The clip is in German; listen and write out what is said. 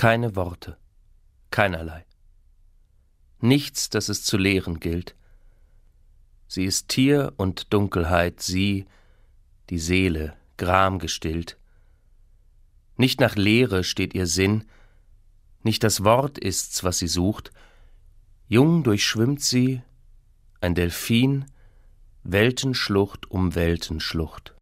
Keine Worte, keinerlei. Nichts, das es zu lehren gilt. Sie ist Tier und Dunkelheit, sie, die Seele, Gram gestillt. Nicht nach Lehre steht ihr Sinn, nicht das Wort ist's, was sie sucht. Jung durchschwimmt sie, ein Delphin, Weltenschlucht um Weltenschlucht.